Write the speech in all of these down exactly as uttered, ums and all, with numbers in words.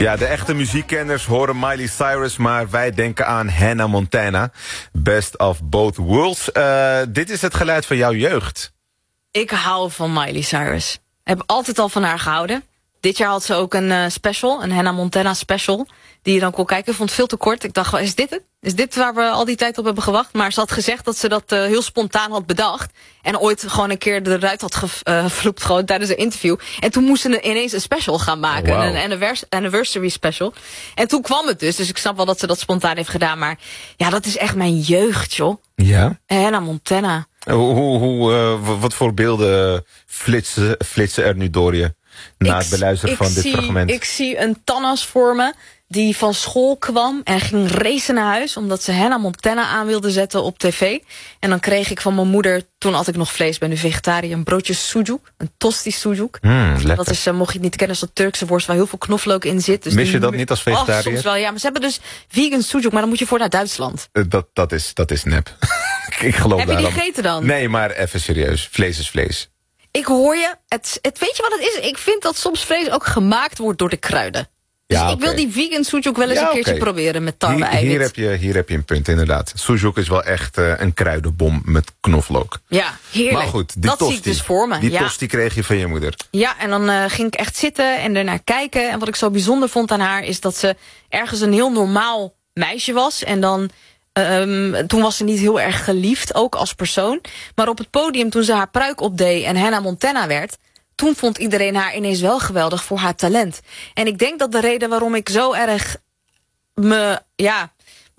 Ja, de echte muziekkenners horen Miley Cyrus, maar wij denken aan Hannah Montana. Best of both worlds. Uh, dit is het geluid van jouw jeugd. Ik hou van Miley Cyrus. Ik heb altijd al van haar gehouden. Dit jaar had ze ook een uh, special, een Hannah Montana special, die je dan kon kijken. Ik vond het veel te kort. Ik dacht, is dit het? Is dit waar we al die tijd op hebben gewacht? Maar ze had gezegd dat ze dat uh, heel spontaan had bedacht. En ooit gewoon een keer eruit had gevloept uh, gewoon tijdens een interview. En toen moesten ze ineens een special gaan maken. Oh, wow. Een anniversary special. En toen kwam het dus. Dus ik snap wel dat ze dat spontaan heeft gedaan. Maar ja, dat is echt mijn jeugd, joh. Ja? Hannah Montana. Hoe, hoe, hoe, uh, wat voor beelden flitsen, flitsen er nu door je? Na het beluisteren van dit zie, fragment. Ik zie een Thanos voor me die van school kwam en ging racen naar huis omdat ze Hannah Montana aan wilde zetten op tv. En dan kreeg ik van mijn moeder, toen at ik nog vlees, ben nu vegetariër, een broodje sujuk, een tosti sujuk. Mm, dat is, uh, mocht je het niet kennen, is dat Turkse worst waar heel veel knoflook in zit. Dus mis je die, dat niet als vegetariër? Oh, soms wel, ja. Maar ze hebben dus vegan sujuk, maar dan moet je voor naar Duitsland. Uh, dat, dat, is, dat is nep. Ik geloof Heb je die daarom. gegeten dan? Nee, maar even serieus. Vlees is vlees. Ik hoor je, het, het, weet je wat het is? Ik vind dat soms vlees ook gemaakt wordt door de kruiden. Dus ja, ik okay. wil die vegan sujuk wel eens ja, een keertje okay. proberen met tarwe-eiwit. Hier, hier, heb je, hier heb je een punt, inderdaad. Sujuk is wel echt uh, een kruidenbom met knoflook. Ja, heerlijk. Maar goed, die dat tosti, zie ik dus voor me. Die ja. tosti kreeg je van je moeder. Ja, en dan uh, ging ik echt zitten en ernaar kijken. En wat ik zo bijzonder vond aan haar is dat ze ergens een heel normaal meisje was. En dan... Um, toen was ze niet heel erg geliefd, ook als persoon. Maar op het podium, toen ze haar pruik opdeed en Hannah Montana werd, toen vond iedereen haar ineens wel geweldig voor haar talent. En ik denk dat de reden waarom ik zo erg me, ja,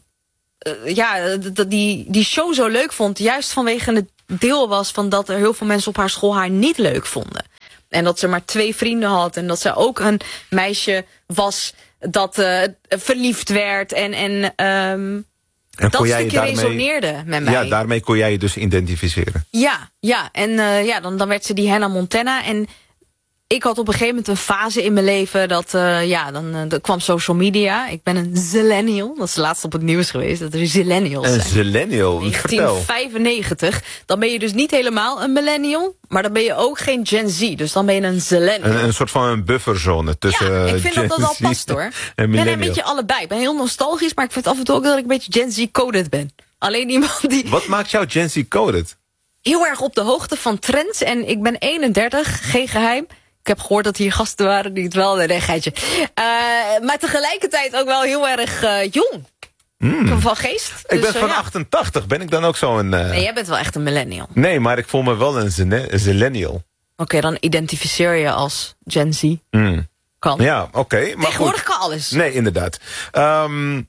uh, ja die, die show zo leuk vond, juist vanwege het deel was van dat er heel veel mensen op haar school haar niet leuk vonden. En dat ze maar twee vrienden had en dat ze ook een meisje was dat uh, verliefd werd en... en um, En dat jij stukje daarmee, resoneerde met mij. Ja, daarmee kon jij je dus identificeren. Ja, ja. En uh, ja, dan, dan werd ze die Hannah Montana. En ik had op een gegeven moment een fase in mijn leven dat, uh, ja, dan uh, kwam social media. Ik ben een zillennial. Dat is laatst op het nieuws geweest, dat er zillennials zijn. Een zillennial? negentien vijfennegentig. Dan ben je dus niet helemaal een millennial, maar dan ben je ook geen Gen Z. Dus dan ben je een zillennial. Een, een soort van een bufferzone tussen Ja, ik vind Gen dat dat al past, hoor. Ik ben een beetje allebei. Ik ben heel nostalgisch, maar ik vind af en toe ook dat ik een beetje Gen Z-coded ben. Alleen iemand die... Wat maakt jou Gen Z-coded? Heel erg op de hoogte van trends. En ik ben eenendertig, geen geheim. Ik heb gehoord dat hier gasten waren die het wel... Nee, geitje. Uh, maar tegelijkertijd ook wel heel erg uh, jong. Mm. Van geest. Ik dus, ben van uh, ja. achtentachtig. Ben ik dan ook zo'n... Uh... Nee, jij bent wel echt een millennial. Nee, maar ik voel me wel een zillennial. Oké, okay, dan identificeer je als Gen Z. Mm. Kan. Ja, oké. Okay, tegenwoordig kan alles. Nee, inderdaad. Um,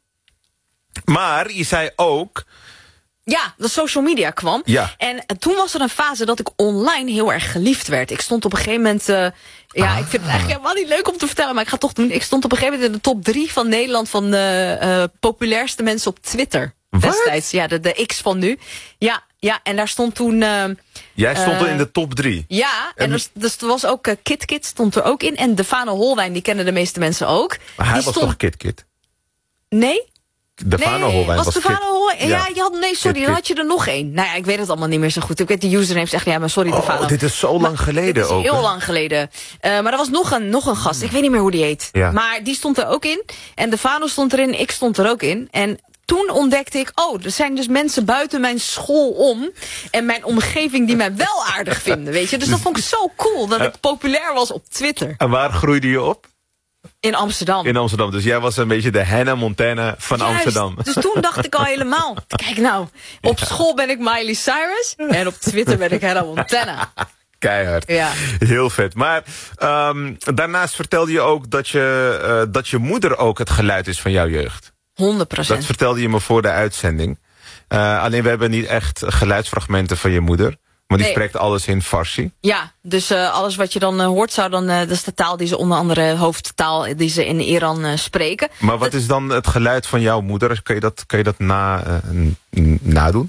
maar je zei ook... Ja, de social media kwam. Ja. En toen was er een fase dat ik online heel erg geliefd werd. Ik stond op een gegeven moment... Uh, ja, ah. ik vind het eigenlijk helemaal niet leuk om te vertellen, maar ik ga het toch doen. Ik stond op een gegeven moment in de top drie van Nederland van de uh, populairste mensen op Twitter. Wat? Destijds, ja, de, de X van nu. Ja, ja, en daar stond toen... Uh, Jij stond uh, in de top drie? Ja, en, en dus, dus er was ook uh, Kit Kit stond er ook in. En Defane Holwijn, die kennen de meeste mensen ook. Maar hij die was stond... toch Kit Kit? Nee? De nee, Holwijn was, was de Holwijn. Ja, ja, je had, nee, sorry, Kit, dan had je er nog één. Nou ja, ik weet het allemaal niet meer zo goed. Ik weet die usernames echt, ja, maar sorry, oh, de Fano. Dit is zo lang geleden dit is ook. Heel hè? lang geleden. Uh, maar er was nog een, nog een gast. Ik weet niet meer hoe die heet. Ja. Maar die stond er ook in. En de Fano stond erin. Ik stond er ook in. En toen ontdekte ik, oh, er zijn dus mensen buiten mijn school om. En mijn omgeving die mij wel aardig vinden, weet je. Dus dat vond ik zo cool, dat ik populair was op Twitter. En waar groeide je op? In Amsterdam. In Amsterdam. Dus jij was een beetje de Hannah Montana van Juist. Amsterdam. Dus toen dacht ik al helemaal. Kijk nou, op ja. school ben ik Miley Cyrus. En op Twitter ben ik Hannah Montana. Keihard. Ja. Heel vet. Maar um, daarnaast vertelde je ook dat je, uh, dat je moeder ook het geluid is van jouw jeugd. honderd procent. Dat vertelde je me voor de uitzending. Uh, alleen we hebben niet echt geluidsfragmenten van je moeder. Maar die nee. spreekt alles in Farsi. Ja, dus uh, alles wat je dan uh, hoort, zou dan, uh, dat is de taal die ze onder andere hoofdtaal die ze in Iran uh, spreken. Maar wat dat... is dan het geluid van jouw moeder? Kun je dat, kun je dat na, uh, nadoen?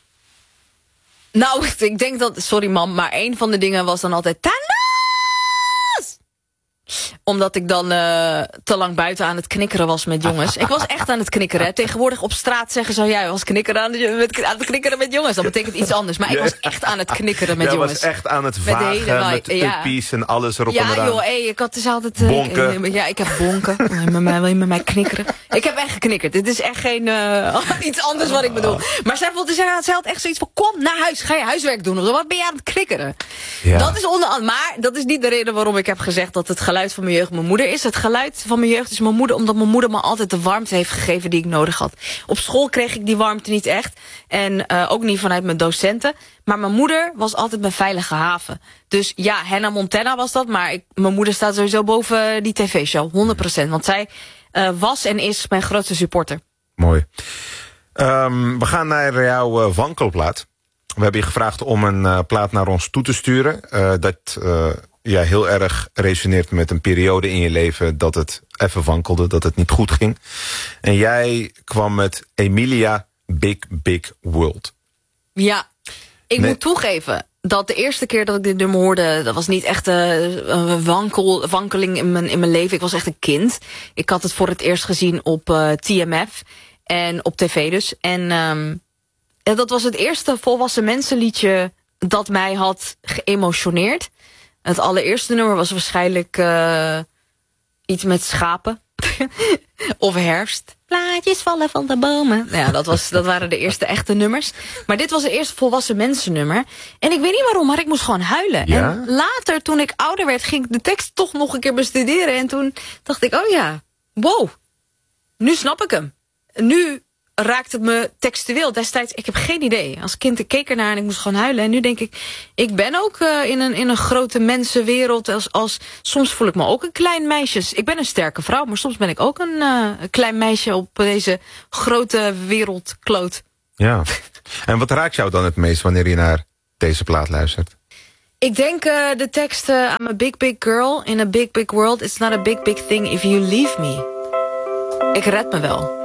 Nou, ik denk dat, sorry mam, maar een van de dingen was dan altijd Tanas! Omdat ik dan uh, te lang buiten aan het knikkeren was met jongens. Ik was echt aan het knikkeren. Hè. Tegenwoordig op straat zeggen ze, jij was knikkeren aan, de, met, aan het knikkeren met jongens. Dat betekent iets anders. Maar ik was echt aan het knikkeren met Jij jongens. was echt aan het vagen met uppies ja. en alles erop ja, en eraan. Ja joh, hey, ik had dus altijd... Uh, bonken. Ik, ja, ik heb bonken. Wil je met mij, wil je met mij knikkeren? Ik heb echt geknikkerd. Dit is echt geen uh, iets anders wat ik bedoel. Maar zij, vond, zij had echt zoiets van, kom naar huis. Ga je huiswerk doen? Of wat ben je aan het knikkeren? Ja. Dat is onder andere, maar dat is niet de reden waarom ik heb gezegd dat het geluid van mijn jeugd mijn moeder is. Het geluid van mijn jeugd is mijn moeder, omdat mijn moeder me altijd de warmte heeft gegeven die ik nodig had. Op school kreeg ik die warmte niet echt. En uh, ook niet vanuit mijn docenten. Maar mijn moeder was altijd mijn veilige haven. Dus ja, Hannah Montana was dat. Maar ik, mijn moeder staat sowieso boven die tv-show. honderd procent. Want zij uh, was en is mijn grootste supporter. Mooi. Um, we gaan naar jouw uh, wankelplaat. We hebben je gevraagd om een uh, plaat naar ons toe te sturen. Uh, dat uh, ja, heel erg resoneert met een periode in je leven dat het even wankelde, dat het niet goed ging. En jij kwam met Emilia Big Big World. Ja, ik nee. moet toegeven dat de eerste keer dat ik dit nummer hoorde, dat was niet echt een, een wankel, wankeling in mijn, in mijn leven. Ik was echt een kind. Ik had het voor het eerst gezien op uh, T M F en op tv dus. En um, dat was het eerste volwassen mensenliedje dat mij had geëmotioneerd. Het allereerste nummer was waarschijnlijk uh, iets met schapen. Of herfst. Plaatjes vallen van de bomen. Ja, dat, was, dat waren de eerste echte nummers. Maar dit was het eerste volwassen mensennummer. En ik weet niet waarom, maar ik moest gewoon huilen. Ja? En later, toen ik ouder werd, ging ik de tekst toch nog een keer bestuderen. En toen dacht ik, oh ja, wow. Nu snap ik hem. Nu raakt het me textueel. Destijds, ik heb geen idee. Als kind, ik keek ernaar en ik moest gewoon huilen. En nu denk ik, ik ben ook uh, in, een, in een grote mensenwereld. Als, als, soms voel ik me ook een klein meisje. Ik ben een sterke vrouw, maar soms ben ik ook een, uh, een klein meisje op deze grote wereldkloot. Ja. En wat raakt jou dan het meest wanneer je naar deze plaat luistert? Ik denk uh, de tekst, uh, I'm a big big girl in a big big world. It's not a big big thing if you leave me. Ik red me wel.